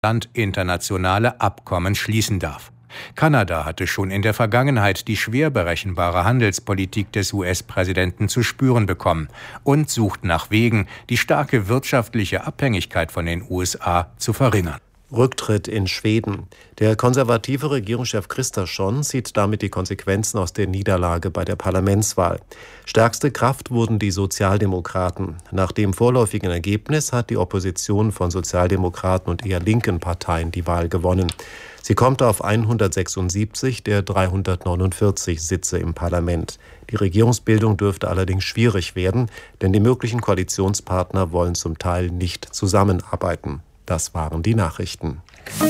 Land internationale Abkommen schließen darf. Kanada hatte schon in der Vergangenheit die schwer berechenbare Handelspolitik des US-Präsidenten zu spüren bekommen und sucht nach Wegen, die starke wirtschaftliche Abhängigkeit von den USA zu verringern. Rücktritt in Schweden. Der konservative Regierungschef Kristersson sieht damit die Konsequenzen aus der Niederlage bei der Parlamentswahl. Stärkste Kraft wurden die Sozialdemokraten. Nach dem vorläufigen Ergebnis hat die Opposition von Sozialdemokraten und eher linken Parteien die Wahl gewonnen. Sie kommt auf 176 der 349 Sitze im Parlament. Die Regierungsbildung dürfte allerdings schwierig werden, denn die möglichen Koalitionspartner wollen zum Teil nicht zusammenarbeiten. Das waren die Nachrichten.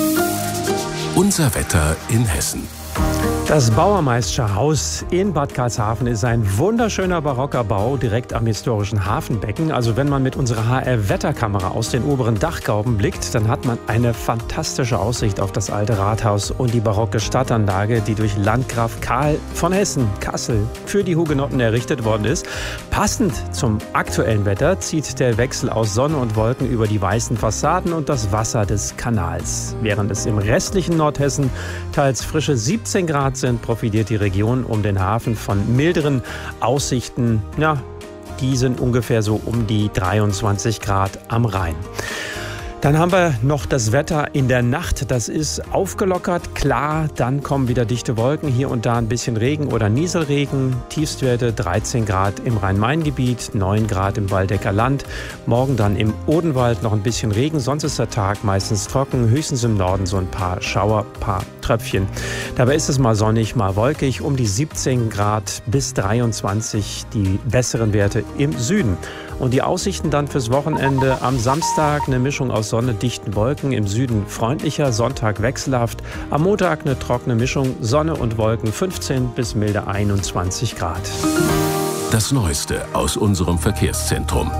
Unser Wetter in Hessen. Das Bauermeischer Haus in Bad Karlshafen ist ein wunderschöner barocker Bau direkt am historischen Hafenbecken. Also wenn man mit unserer HR-Wetterkamera aus den oberen Dachgauben blickt, dann hat man eine fantastische Aussicht auf das alte Rathaus und die barocke Stadtanlage, die durch Landgraf Karl von Hessen-Kassel für die Hugenotten errichtet worden ist. Passend zum aktuellen Wetter zieht der Wechsel aus Sonne und Wolken über die weißen Fassaden und das Wasser des Kanals. Während es im restlichen Nordhessen teils frische 17 Grad sind, profitiert die Region um den Hafen von milderen Aussichten. Ja, die sind ungefähr so um die 23 Grad am Rhein. Dann haben wir noch das Wetter in der Nacht. Das ist aufgelockert, klar. Dann kommen wieder dichte Wolken, hier und da ein bisschen Regen oder Nieselregen. Tiefstwerte 13 Grad im Rhein-Main-Gebiet, 9 Grad im Waldecker Land. Morgen dann im Odenwald noch ein bisschen Regen. Sonst ist der Tag meistens trocken. Höchstens im Norden so ein paar Schauer, paar Tröpfchen. Dabei ist es mal sonnig, mal wolkig. Um die 17 Grad bis 23 die besseren Werte im Süden. Und die Aussichten dann fürs Wochenende: am Samstag eine Mischung aus Sonne, dichten Wolken, im Süden freundlicher, Sonntag wechselhaft. Am Montag eine trockene Mischung, Sonne und Wolken, 15 bis milde 21 Grad. Das Neueste aus unserem Verkehrszentrum.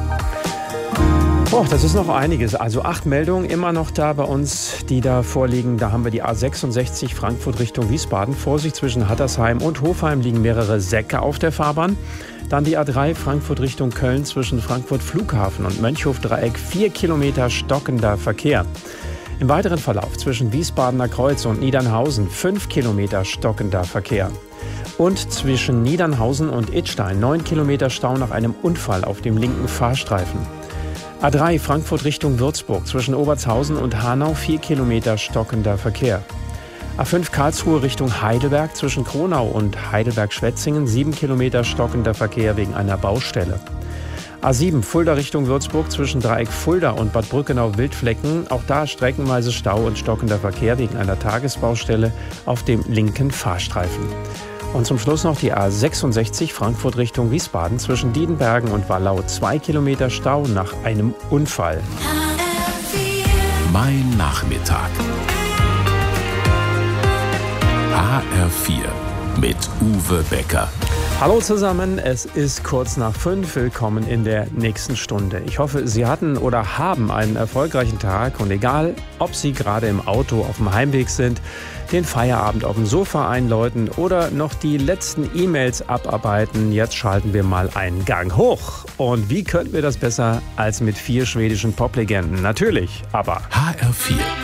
Das ist noch einiges. Also 8 Meldungen immer noch da bei uns, die da vorliegen. Da haben wir die A66 Frankfurt Richtung Wiesbaden. Vorsicht, zwischen Hattersheim und Hofheim liegen mehrere Säcke auf der Fahrbahn. Dann die A3 Frankfurt Richtung Köln zwischen Frankfurt Flughafen und Mönchhof-Dreieck. 4 Kilometer stockender Verkehr. Im weiteren Verlauf zwischen Wiesbadener Kreuz und Niedernhausen 5 Kilometer stockender Verkehr. Und zwischen Niedernhausen und Idstein 9 Kilometer Stau nach einem Unfall auf dem linken Fahrstreifen. A3 Frankfurt Richtung Würzburg zwischen Obertshausen und Hanau 4 Kilometer stockender Verkehr. A5 Karlsruhe Richtung Heidelberg zwischen Kronau und Heidelberg-Schwetzingen 7 Kilometer stockender Verkehr wegen einer Baustelle. A7 Fulda Richtung Würzburg zwischen Dreieck Fulda und Bad Brückenau-Wildflecken. Auch da streckenweise Stau und stockender Verkehr wegen einer Tagesbaustelle auf dem linken Fahrstreifen. Und zum Schluss noch die A66 Frankfurt Richtung Wiesbaden zwischen Diedenbergen und Wallau 2 Kilometer Stau nach einem Unfall. Mein Nachmittag. HR4 mit Uwe Becker. Hallo zusammen, es ist kurz nach 5. Willkommen in der nächsten Stunde. Ich hoffe, Sie hatten oder haben einen erfolgreichen Tag und egal, ob Sie gerade im Auto auf dem Heimweg sind, den Feierabend auf dem Sofa einläuten oder noch die letzten E-Mails abarbeiten, jetzt schalten wir mal einen Gang hoch. Und wie könnten wir das besser als mit 4 schwedischen Poplegenden? Natürlich, aber HR4